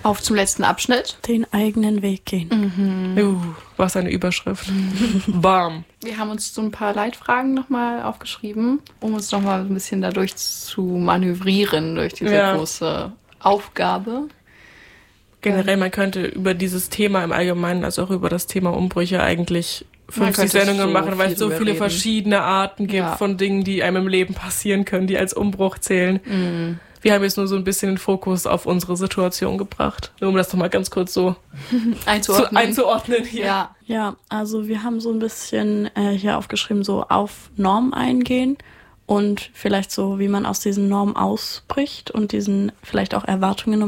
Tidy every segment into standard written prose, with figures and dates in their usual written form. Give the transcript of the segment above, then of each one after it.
Auf zum letzten Abschnitt. Den eigenen Weg gehen. Was eine Überschrift. Bam. Wir haben uns so ein paar Leitfragen nochmal aufgeschrieben, um uns nochmal ein bisschen dadurch zu manövrieren, durch diese große Aufgabe. Generell, man könnte über dieses Thema im Allgemeinen, also auch über das Thema Umbrüche eigentlich 50 Sendungen machen, weil es so viele verschiedene Arten gibt von Dingen, die einem im Leben passieren können, die als Umbruch zählen. Wir haben jetzt nur so ein bisschen den Fokus auf unsere Situation gebracht, nur um das nochmal ganz kurz so einzuordnen hier. Ja, also wir haben so ein bisschen hier aufgeschrieben, so auf Normen eingehen und vielleicht so, wie man aus diesen Normen ausbricht und diesen vielleicht auch Erwartungen,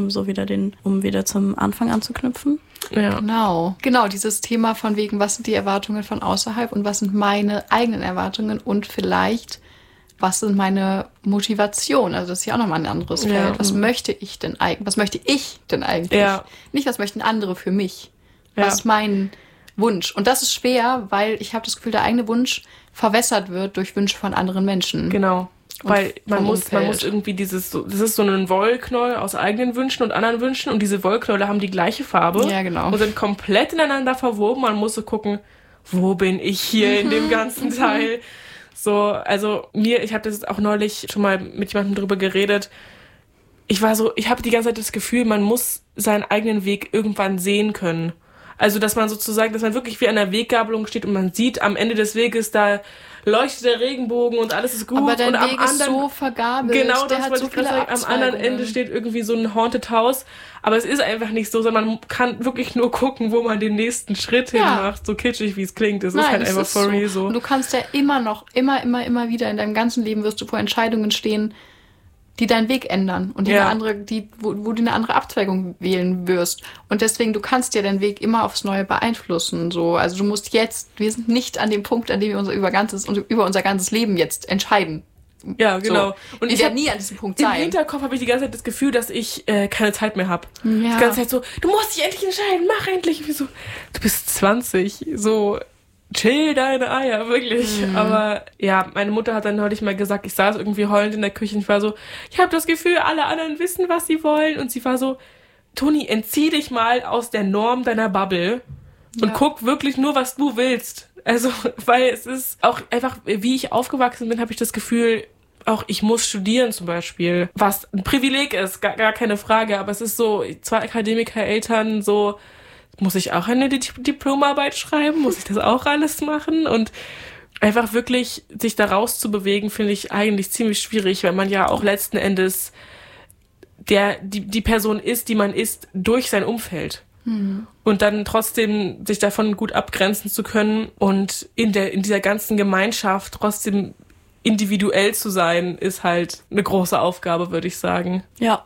um wieder zum Anfang anzuknüpfen. Ja. Genau, dieses Thema von wegen, was sind die Erwartungen von außerhalb und was sind meine eigenen Erwartungen und vielleicht, was sind meine Motivationen? Also das ist ja auch nochmal ein anderes Feld. Was möchte ich denn eigentlich? Ja. Nicht, was möchten andere für mich? Was ist mein Wunsch? Und das ist schwer, weil ich habe das Gefühl, der eigene Wunsch verwässert wird durch Wünsche von anderen Menschen. Genau. Weil man muss irgendwie das ist so ein Wollknäuel aus eigenen Wünschen und anderen Wünschen und diese Wollknäule haben die gleiche Farbe und sind komplett ineinander verwoben. Man muss so gucken, wo bin ich hier in dem ganzen Teil? So, also ich habe das auch neulich schon mal mit jemandem drüber geredet. Ich habe die ganze Zeit das Gefühl, man muss seinen eigenen Weg irgendwann sehen können. Also, dass man wirklich wie an der Weggabelung steht und man sieht am Ende des Weges, da leuchtet der Regenbogen und alles ist gut. Aber der und Weg ist so vergabelt. Genau, der das hat wollte so ich gerade sagen. Am anderen Ende steht irgendwie so ein Haunted House. Aber es ist einfach nicht so, sondern man kann wirklich nur gucken, wo man den nächsten Schritt hin macht. So kitschig, wie es klingt. Es ist halt einfach for real so. Und du kannst ja immer wieder in deinem ganzen Leben wirst du vor Entscheidungen stehen, die deinen Weg ändern und wo du eine andere Abzweigung wählen wirst. Und deswegen, du kannst ja deinen Weg immer aufs Neue beeinflussen. So. Also du musst wir sind nicht an dem Punkt, an dem wir über unser ganzes Leben jetzt entscheiden. Ja, genau. So. Und ich werde nie an diesem Punkt sein. Im Hinterkopf habe ich die ganze Zeit das Gefühl, dass ich keine Zeit mehr habe. Ja. Die ganze Zeit so, du musst dich endlich entscheiden, mach endlich. Wie so, du bist 20, so chill deine Eier, wirklich. Aber ja, meine Mutter hat dann neulich mal gesagt, ich saß irgendwie heulend in der Küche und ich war so, ich habe das Gefühl, alle anderen wissen, was sie wollen. Und sie war so, Toni, entzieh dich mal aus der Norm deiner Bubble und guck wirklich nur, was du willst. Also, weil es ist auch einfach, wie ich aufgewachsen bin, habe ich das Gefühl, auch ich muss studieren zum Beispiel, was ein Privileg ist, gar keine Frage. Aber es ist so, 2 Akademiker-Eltern, so, muss ich auch eine Diplomarbeit schreiben? Muss ich das auch alles machen? Und einfach wirklich sich da rauszubewegen, finde ich eigentlich ziemlich schwierig, weil man ja auch letzten Endes die Person ist, die man ist, durch sein Umfeld. Und dann trotzdem sich davon gut abgrenzen zu können und in dieser ganzen Gemeinschaft trotzdem individuell zu sein, ist halt eine große Aufgabe, würde ich sagen. Ja.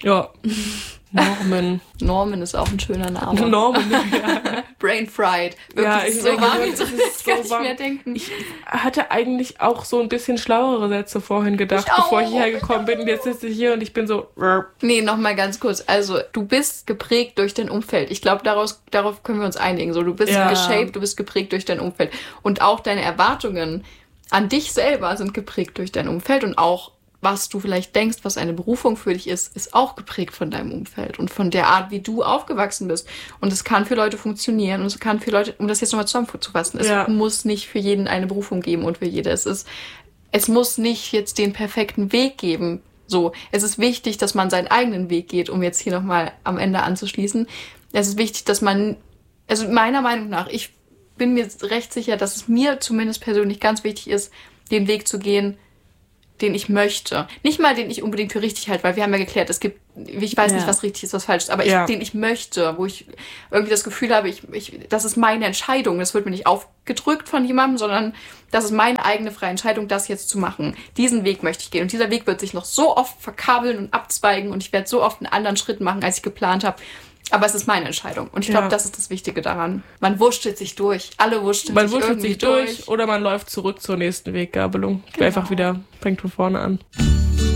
Norman ist auch ein schöner Name. Norman, ja. Brain fried. Wirklich so warm, ich kann nicht mehr denken. Ich hatte eigentlich auch so ein bisschen schlauere Sätze vorhin gedacht, bevor ich hierher gekommen bin. Und jetzt sitze ich hier und ich bin so... Nee, nochmal ganz kurz. Also, du bist geprägt durch dein Umfeld. Ich glaube, darauf können wir uns einigen. So, du bist geshaped, du bist geprägt durch dein Umfeld. Und auch deine Erwartungen an dich selber sind geprägt durch dein Umfeld und auch was du vielleicht denkst, was eine Berufung für dich ist auch geprägt von deinem Umfeld und von der Art, wie du aufgewachsen bist. Und es kann für Leute funktionieren und es kann für Leute, um das jetzt nochmal zusammenzufassen, es muss nicht für jeden eine Berufung geben und für jede. Es muss nicht jetzt den perfekten Weg geben. So, es ist wichtig, dass man seinen eigenen Weg geht, um jetzt hier nochmal am Ende anzuschließen. Es ist wichtig, dass man, also meiner Meinung nach, ich bin mir recht sicher, dass es mir zumindest persönlich ganz wichtig ist, den Weg zu gehen, den ich möchte. Nicht mal, den ich unbedingt für richtig halte, weil wir haben ja geklärt, ich weiß nicht, was richtig ist, was falsch ist, aber den ich möchte, wo ich irgendwie das Gefühl habe, das ist meine Entscheidung, das wird mir nicht aufgedrückt von jemandem, sondern das ist meine eigene freie Entscheidung, das jetzt zu machen. Diesen Weg möchte ich gehen und dieser Weg wird sich noch so oft verkabeln und abzweigen und ich werde so oft einen anderen Schritt machen, als ich geplant habe. Aber es ist meine Entscheidung. Und ich glaube, das ist das Wichtige daran. Man wurschtelt sich durch. Alle wursteln sich irgendwie durch. Oder man läuft zurück zur nächsten Weggabelung. Genau. Einfach wieder, fängt von vorne an.